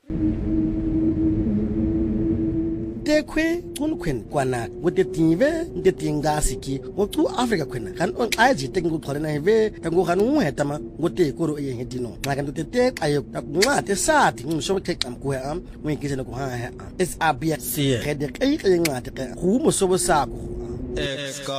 Dekwe kunqwen kwana ngotetive ntetingasi ngoku Africa khwena kan onxaji tekungxolena heve kangokan unheta ma ngotekoro eyengedino xa kanti tete ayo kunqate sathi ngisho xexa mkuhe am ngikizela ku ha esabia siye khede qeyiqe incwadi ke humo sobo sakho